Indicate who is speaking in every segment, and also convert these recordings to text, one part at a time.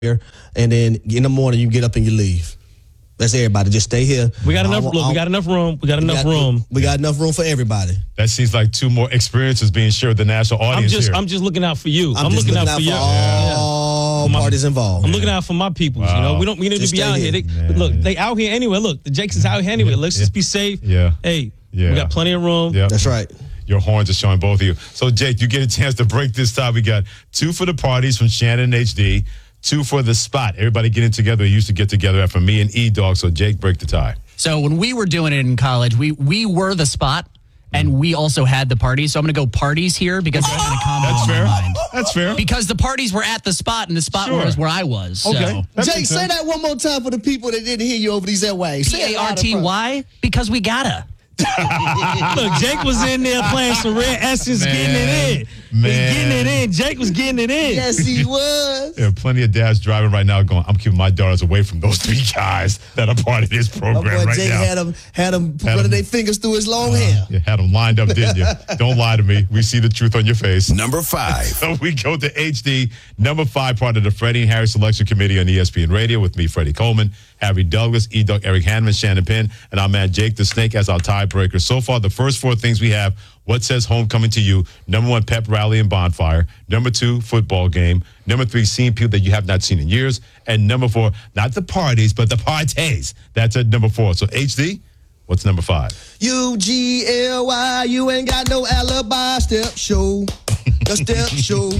Speaker 1: here, and then in the morning you get up and you leave. That's everybody. Just stay here.
Speaker 2: We got enough. Look, we got enough room. We got enough room.
Speaker 1: We got enough room for everybody.
Speaker 3: That seems like two more experiences being shared with the national audience here.
Speaker 2: I'm just looking out for you.
Speaker 1: I'm
Speaker 2: looking out for you.
Speaker 1: All parties involved.
Speaker 2: I'm looking out for my people.
Speaker 3: Wow.
Speaker 2: You know, we need to be out here. They out here anyway. Look, the Jakes is out here anyway. Let's just be safe.
Speaker 3: Yeah.
Speaker 2: Hey, we got plenty of room.
Speaker 3: Yeah.
Speaker 1: That's right.
Speaker 3: Your horns are showing, both of you. So, Jake, you get a chance to break this tie. We got 2 for the parties from Shannon and HD, 2 for the spot. Everybody getting together. We used to get together after me and E-Dog. So, Jake, break the tie.
Speaker 4: So when we were doing it in college, we were the spot, and we also had the parties. So I'm going to go parties here because they're going to come
Speaker 3: That's
Speaker 4: in
Speaker 3: fair.
Speaker 4: my mind.
Speaker 3: That's fair.
Speaker 4: Because the parties were at the spot, and the spot
Speaker 3: Sure.
Speaker 4: was where I was. So.
Speaker 3: Okay.
Speaker 1: Jake, say that one more time for the people that didn't hear you over these airwaves. Say it louder, bro.
Speaker 4: PARTY? Because we gotta.
Speaker 2: Look, Jake was in there playing some Red Essence, getting it in.
Speaker 3: Man.
Speaker 2: He's getting it in. Jake was getting it in.
Speaker 1: Yes, he was.
Speaker 3: There are plenty of dads driving right now going, I'm keeping my daughters away from those 3 guys that are part of this
Speaker 1: My
Speaker 3: program
Speaker 1: boy
Speaker 3: right
Speaker 1: Jake
Speaker 3: now.
Speaker 1: had them running their fingers through his long hair.
Speaker 3: You had them lined up, didn't you? Don't lie to me. We see the truth on your face.
Speaker 5: Number 5.
Speaker 3: So we go to HD, number 5, part of the Freddie and Harry Selection Committee on ESPN Radio with me, Freddie Coleman, Harry Douglas, E-Dog, Eric Hanneman, Shannon Penn, and our man Jake the Snake as our tiebreaker. So far, the first 4 things we have: what says homecoming to you? Number 1, pep rally and bonfire. Number 2, football game. Number 3, seeing people that you have not seen in years. And number 4, not the parties, but the parties. That's at number 4. So HD, what's number 5?
Speaker 1: UGLY, you ain't got no alibi. Step show. The step show.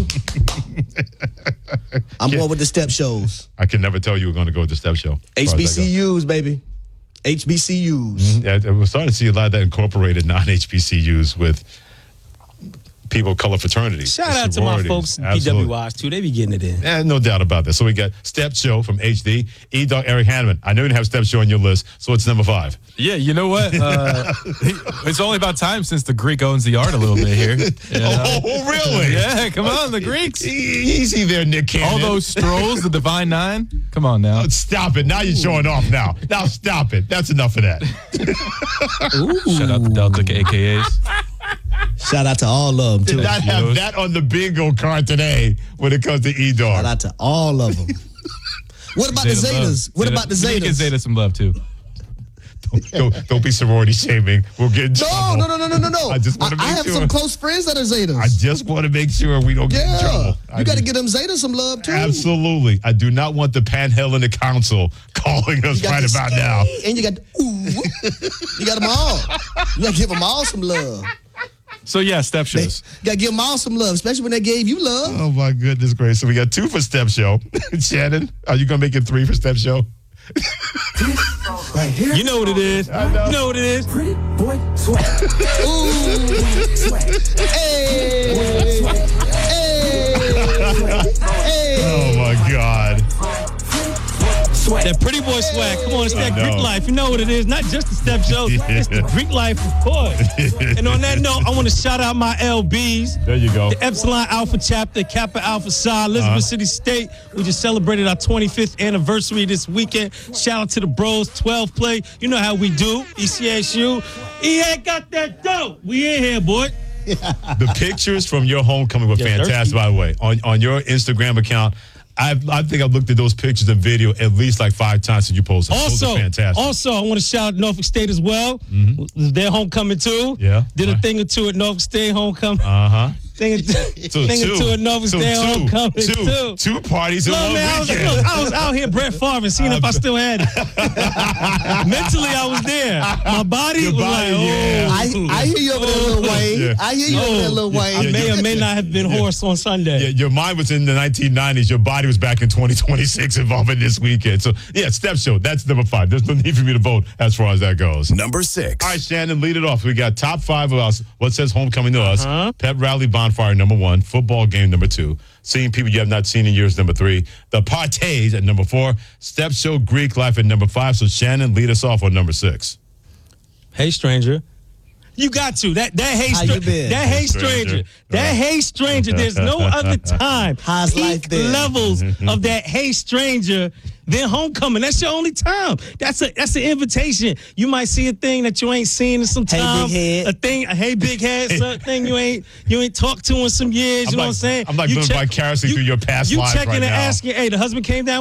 Speaker 1: I'm going with the step shows.
Speaker 3: I can never tell you we're going to go with the step show. as far as that goes.
Speaker 1: HBCUs, baby. HBCUs.
Speaker 3: Yeah, we're starting to see a lot of that incorporated non-HBCUs with people of color fraternities.
Speaker 2: Shout out to my folks in PWIs, too. They be getting it in.
Speaker 3: Yeah, no doubt about that. So we got Step Show from HD, E-Dog, Eric Hanneman. I know you didn't have Step Show on your list, so it's number 5.
Speaker 6: Yeah, you know what? It's only about time since the Greek owns the art a little bit here.
Speaker 3: Oh, really?
Speaker 6: Yeah, come on, the Greeks.
Speaker 3: Easy there, Nick Cannon.
Speaker 6: All those strolls, the Divine Nine. Come on now.
Speaker 3: Stop it. Now you're showing off now. Now stop it. That's enough of that.
Speaker 6: Shout out the Delta AKAs.
Speaker 1: Shout out to all of them, too.
Speaker 3: Did not have that on the bingo card today when it comes to E-Dog.
Speaker 1: Shout out to all of them. What about the Zetas? What about the
Speaker 6: Zetas? Give
Speaker 1: Zetas?
Speaker 6: Zeta some love, too.
Speaker 3: Don't be sorority shaming. We'll get in trouble.
Speaker 1: No.
Speaker 3: I just want to make
Speaker 1: I have
Speaker 3: sure.
Speaker 1: some close friends that are Zetas.
Speaker 3: I just want to make sure we don't get in trouble.
Speaker 1: You got to give them Zetas some love, too.
Speaker 3: Absolutely. I do not want the Panhellenic Council calling us right about now.
Speaker 1: And you got the ooh. You got them all. You got to give them all some love.
Speaker 6: So, yeah, step shows.
Speaker 1: You got to give them all some love, especially when they gave you love.
Speaker 3: Oh, my goodness gracious. So we got 2 for Step Show. Shannon, are you going to make it 3 for Step Show?
Speaker 1: Right here.
Speaker 2: You know what it is. You know what it is.
Speaker 7: Pretty boy sweat.
Speaker 3: Oh, my God.
Speaker 2: That pretty boy swag. Come on, it's that Greek life. You know what it is. Not just the step show. It's the Greek life, of course. And on that note, I want to shout out my LBs.
Speaker 3: There you go.
Speaker 2: The Epsilon Alpha Chapter, Kappa Alpha Psi, Elizabeth City State. We just celebrated our 25th anniversary this weekend. Shout out to the bros, 12 play. You know how we do. ECSU. He ain't got that dough. We in here, boy.
Speaker 3: The pictures from your homecoming were fantastic,
Speaker 2: thirsty.
Speaker 3: by the way. On your Instagram account, I think I've looked at those pictures and video at least like 5 times since you posted. Those are fantastic.
Speaker 2: Also, I want to shout out Norfolk State as well. Their homecoming too.
Speaker 3: Yeah.
Speaker 2: Did a thing or two at Norfolk State homecoming. Thing or two at Norfolk State homecoming too.
Speaker 3: 2 parties in one weekend.
Speaker 2: I was out here Brett Favre seeing if I still had it. Mentally, I was there. My body was like,
Speaker 1: I hear you over there, Lil Wayne.
Speaker 3: Yeah.
Speaker 1: I hear you over there, Lil Wayne.
Speaker 2: I may or may not have been hoarse on Sunday.
Speaker 3: Yeah, your mind was in the 1990s. Your body was back in 2026 involving this weekend. So, yeah, Step Show. That's number 5. There's no need for me to vote as far as that goes.
Speaker 5: Number 6.
Speaker 3: All right, Shannon, lead it off. We got top 5 of us. What says homecoming to us? Pep rally bonfire, number 1. Football game, number 2. Seeing people you have not seen in years, number 3. The parties at number 4. Step Show Greek life at number 5. So, Shannon, lead us off on number 6.
Speaker 2: Hey, stranger. You got to. That hey
Speaker 1: How you been?
Speaker 2: that hey stranger. That hey stranger. There's no other time.
Speaker 1: How's life
Speaker 2: Peak
Speaker 1: been?
Speaker 2: levels of that hey stranger than homecoming. That's your only time. That's an invitation. You might see a thing that you ain't seen in some time.
Speaker 1: Hey, big head.
Speaker 2: A hey big head, something you ain't talked to in some years. You know what I'm saying?
Speaker 3: I'm like
Speaker 2: You
Speaker 3: living
Speaker 2: check-
Speaker 3: vicariously through your past
Speaker 2: you
Speaker 3: lives
Speaker 2: checking
Speaker 3: right
Speaker 2: and
Speaker 3: now.
Speaker 2: asking, hey, the husband came down